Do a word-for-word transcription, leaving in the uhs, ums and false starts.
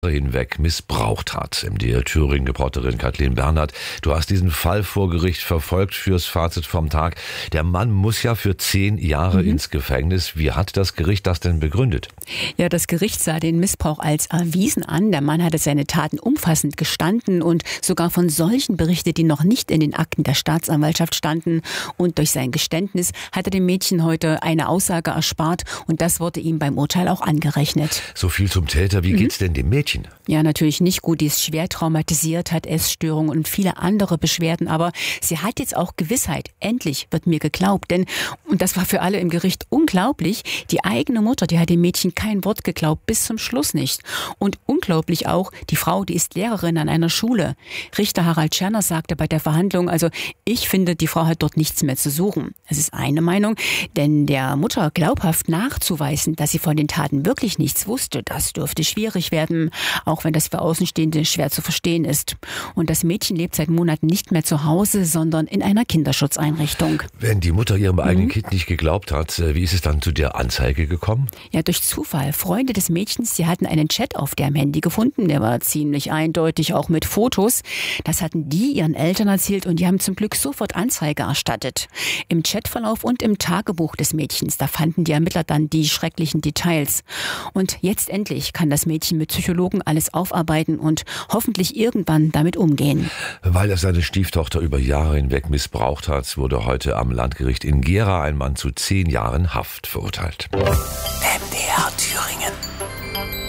hinweg missbraucht hat. M D R Thüringen-Reporterin Kathleen Bernhard, du hast diesen Fall vor Gericht verfolgt. Fürs Fazit vom Tag. Der Mann muss ja für zehn Jahre mhm. ins Gefängnis. Wie hat das Gericht das denn begründet? Ja, das Gericht sah den Missbrauch als erwiesen an. Der Mann hatte seine Taten umfassend gestanden und sogar von solchen berichtet, die noch nicht in den Akten der Staatsanwaltschaft standen. Und durch sein Geständnis hat er dem Mädchen heute eine Aussage erspart und das wurde ihm beim Urteil auch angerechnet. So viel zum Täter. Wie mhm. geht's denn dem Mädchen? Ja, natürlich nicht gut. Die ist schwer traumatisiert, hat Essstörungen und viele andere Beschwerden. Aber sie hat jetzt auch Gewissheit. Endlich wird mir geglaubt. Denn, und das war für alle im Gericht unglaublich, die eigene Mutter, die hat dem Mädchen kein Wort geglaubt, bis zum Schluss nicht. Und unglaublich auch, die Frau, die ist Lehrerin an einer Schule. Richter Harald Scherner sagte bei der Verhandlung, also ich finde, die Frau hat dort nichts mehr zu suchen. Das ist eine Meinung, denn der Mutter glaubhaft nachzuweisen, dass sie von den Taten wirklich nichts wusste, das dürfte schwierig werden. Auch wenn das für Außenstehende schwer zu verstehen ist. Und das Mädchen lebt seit Monaten nicht mehr zu Hause, sondern in einer Kinderschutzeinrichtung. Wenn die Mutter ihrem eigenen mhm. Kind nicht geglaubt hat, wie ist es dann zu der Anzeige gekommen? Ja, durch Zufall. Freunde des Mädchens, die hatten einen Chat auf deren Handy gefunden. Der war ziemlich eindeutig, auch mit Fotos. Das hatten die ihren Eltern erzählt und die haben zum Glück sofort Anzeige erstattet. Im Chatverlauf und im Tagebuch des Mädchens, da fanden die Ermittler dann die schrecklichen Details. Und jetzt endlich kann das Mädchen mit Psychologen alles aufarbeiten und hoffentlich irgendwann damit umgehen. Weil er seine Stieftochter über Jahre hinweg missbraucht hat, wurde heute am Landgericht in Gera ein Mann zu zehn Jahren Haft verurteilt. M D R Thüringen.